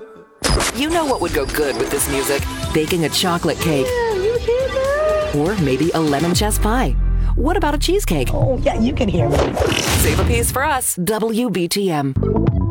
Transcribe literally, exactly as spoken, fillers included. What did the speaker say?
You know what would go good with this music? Baking a chocolate cake. Yeah, you hear that? Or maybe a lemon chess pie. What about a cheesecake? Oh, yeah, you can hear me. Save a piece for us. W B T M.